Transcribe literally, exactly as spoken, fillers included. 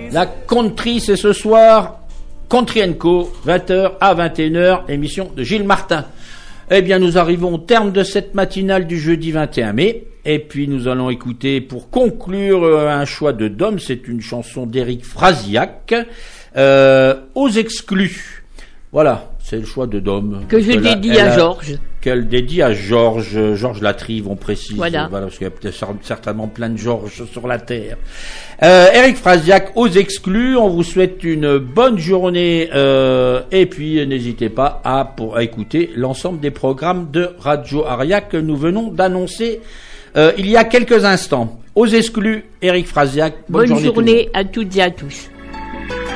La country, c'est ce soir, Country and Co, vingt heures à vingt et une heures, émission de Gilles Martin. Eh bien, nous arrivons au terme de cette matinale du jeudi vingt et un mai. Et puis, nous allons écouter, pour conclure, un choix de Dom. C'est une chanson d'Éric Frasiac, euh, Aux exclus. Voilà, c'est le choix de Dom. Que je dédie à Georges. Qu'elle dédie à Georges, Georges Latrive, on précise. Voilà. Voilà, parce qu'il y a peut-être certainement plein de Georges sur la terre. Euh, Éric Frasiac, Aux exclus. On vous souhaite une bonne journée, euh, et puis n'hésitez pas à, pour, à écouter l'ensemble des programmes de Radio Aria que nous venons d'annoncer euh, il y a quelques instants. Aux exclus, Éric Frasiac. Bonne, bonne journée, journée à toutes et à tous.